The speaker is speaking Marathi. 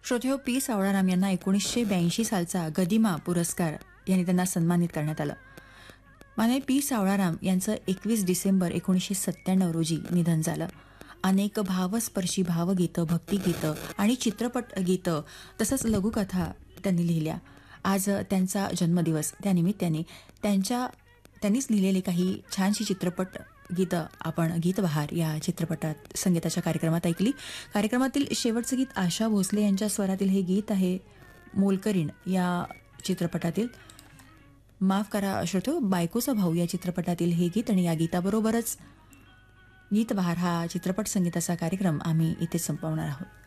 श्रोतेहो पी सावळाराम यांना 1982 सालचा गदिमा पुरस्कार यांनी त्यांना सन्मानित करण्यात आलं. माने पी सावळाराम यांचं 21 डिसेंबर 1997 रोजी निधन झालं. अनेक भावस्पर्शी भावगीतं, भक्तिगीतं आणि चित्रपट गीतं तसंच लघुकथा त्यांनी लिहिल्या. आज त्यांचा जन्मदिवस, त्यानिमित्ताने त्यांनीच लिहिलेली काही छानशी चित्रपट गीतं आपण गीतबहार या चित्रपटात संगीताच्या कार्यक्रमात ऐकली. कार्यक्रमातील शेवटचं गीत आशा भोसले यांच्या स्वरातील हे गीत आहे मोलकरीण या चित्रपटातील. माफ करा श्रोतो, बायकोचा भाऊ या चित्रपटातील हे गीत. आणि या गीताबरोबरच गीतबहार हा चित्रपट संगीताचा कार्यक्रम आम्ही इथे संपवणार आहोत.